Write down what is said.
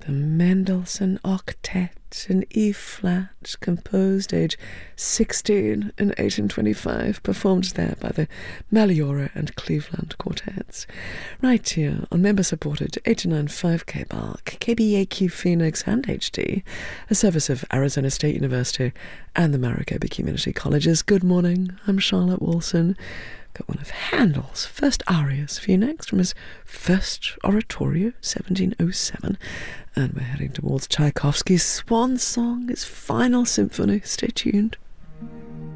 The Mendelssohn Octet in E-flat, composed age 16 in 1825, performed there by the Meliora and Cleveland Quartets. Right here on member-supported 89.5 KBARC, KBAQ Phoenix and HD, a service of Arizona State University and the Maricopa Community Colleges. Good morning, I'm Charlotte Wilson. Got one of Handel's first arias for you next from his first oratorio, 1707. And we're heading towards Tchaikovsky's swan song, his final symphony. Stay tuned.